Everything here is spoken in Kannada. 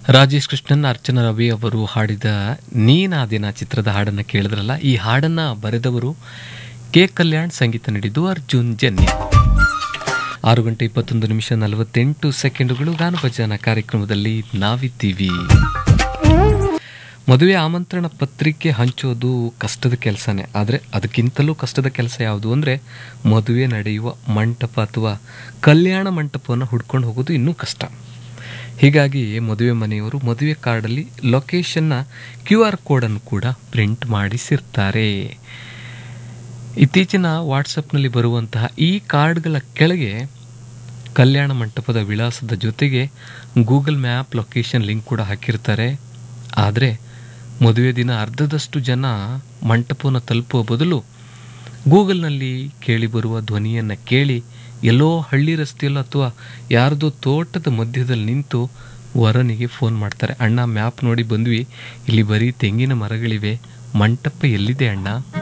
ರಾಜೇಶ್ ಕೃಷ್ಣನ್, ಅರ್ಚನಾ ರವಿ ಅವರು ಹಾಡಿದ ನೀನಾದಿನ ಚಿತ್ರದ ಹಾಡನ್ನು ಕೇಳಿದ್ರಲ್ಲ. ಈ ಹಾಡನ್ನು ಬರೆದವರು ಕೆ ಕಲ್ಯಾಣ್, ಸಂಗೀತ ನೀಡಿದ್ದು ಅರ್ಜುನ್ ಜನ್ಯ. 6:21:48 ಗಾನಭಜನ ಕಾರ್ಯಕ್ರಮದಲ್ಲಿ ನಾವಿದ್ದೀವಿ. ಮದುವೆ ಆಮಂತ್ರಣ ಪತ್ರಿಕೆ ಹಂಚೋದು ಕಷ್ಟದ ಕೆಲಸನೇ. ಆದರೆ ಅದಕ್ಕಿಂತಲೂ ಕಷ್ಟದ ಕೆಲಸ ಯಾವುದು ಅಂದರೆ ಮದುವೆ ನಡೆಯುವ ಮಂಟಪ ಅಥವಾ ಕಲ್ಯಾಣ ಮಂಟಪವನ್ನು ಹುಡ್ಕೊಂಡು ಹೋಗೋದು ಇನ್ನೂ ಕಷ್ಟ. ಹೀಗಾಗಿ ಮದುವೆ ಮನೆಯವರು ಮದುವೆ ಕಾರ್ಡಲ್ಲಿ ಲೊಕೇಶನ್ನ QR ಕೋಡನ್ನು ಕೂಡ ಪ್ರಿಂಟ್ ಮಾಡಿಸಿರ್ತಾರೆ. ಇತ್ತೀಚಿನ ವಾಟ್ಸಪ್ನಲ್ಲಿ ಬರುವಂತಹ ಈ ಕಾರ್ಡ್ಗಳ ಕೆಳಗೆ ಕಲ್ಯಾಣ ಮಂಟಪದ ವಿಳಾಸದ ಜೊತೆಗೆ ಗೂಗಲ್ ಮ್ಯಾಪ್ ಲೊಕೇಶನ್ ಲಿಂಕ್ ಕೂಡ ಹಾಕಿರ್ತಾರೆ. ಆದರೆ ಮದುವೆ ದಿನ ಅರ್ಧದಷ್ಟು ಜನ ಮಂಟಪವನ್ನು ತಲುಪುವ ಬದಲು ಗೂಗಲ್ನಲ್ಲಿ ಕೇಳಿಬರುವ ಧ್ವನಿಯನ್ನು ಕೇಳಿ ಎಲ್ಲೋ ಹಳ್ಳಿ ರಸ್ತೆಯಲ್ಲೋ ಅಥವಾ ಯಾರ್ದೋ ತೋಟದ ಮಧ್ಯದಲ್ಲಿ ನಿಂತು ವರನಿಗೆ ಫೋನ್ ಮಾಡ್ತಾರೆ. ಅಣ್ಣ, ಮ್ಯಾಪ್ ನೋಡಿ ಬಂದ್ವಿ, ಇಲ್ಲಿ ಬರೀ ತೆಂಗಿನ ಮರಗಳಿವೆ, ಮಂಟಪ ಎಲ್ಲಿದೆ ಅಣ್ಣ?